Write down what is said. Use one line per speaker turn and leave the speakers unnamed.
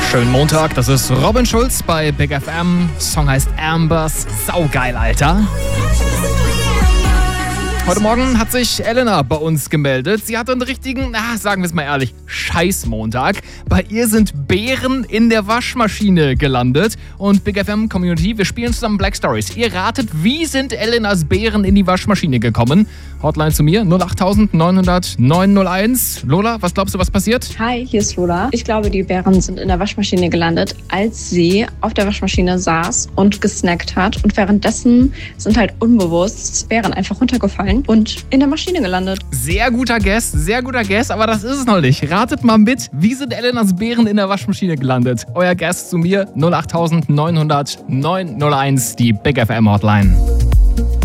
Schönen Montag, das ist Robin Schulz bei Big FM. Song heißt Ambers. Saugeil, Alter. Heute Morgen hat sich Elena bei uns gemeldet. Sie hatte einen richtigen, sagen wir es mal ehrlich, Scheiß-Montag. Bei ihr sind Beeren in der Waschmaschine gelandet. Und Big FM Community, wir spielen zusammen Black Stories. Ihr ratet, wie sind Elenas Beeren in die Waschmaschine gekommen? Hotline zu mir, 08000 900 901. Lola, was glaubst du, was passiert?
Hi, hier ist Lola. Ich glaube, die Beeren sind in der Waschmaschine gelandet, als sie auf der Waschmaschine saß und gesnackt hat. Und währenddessen sind halt unbewusst Beeren einfach runtergefallen und in der Maschine gelandet.
Sehr guter Guess, aber das ist es noch nicht. Ratet mal mit, wie sind Elenas Beeren in der Waschmaschine gelandet? Euer Guess zu mir, 08000 900 901, die Big FM Hotline.